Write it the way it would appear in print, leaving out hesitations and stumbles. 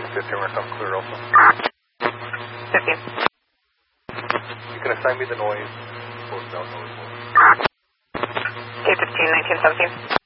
15, we're some clear also. 15. You can assign me the noise, close down noise. K-15, 1917.